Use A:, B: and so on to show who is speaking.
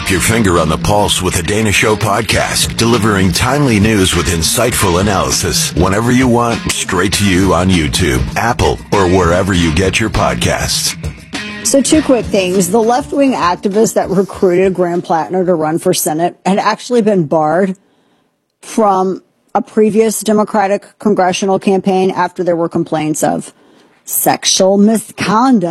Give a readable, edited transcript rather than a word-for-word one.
A: Keep your finger on the pulse with the Dana Show podcast, delivering timely news with insightful analysis whenever you want, straight to you on YouTube, Apple, or wherever you get your podcasts.
B: So 2 quick things. The left-wing activist that recruited Graham Plattner to run for Senate had actually been barred from a previous Democratic congressional campaign after there were complaints of sexual misconduct.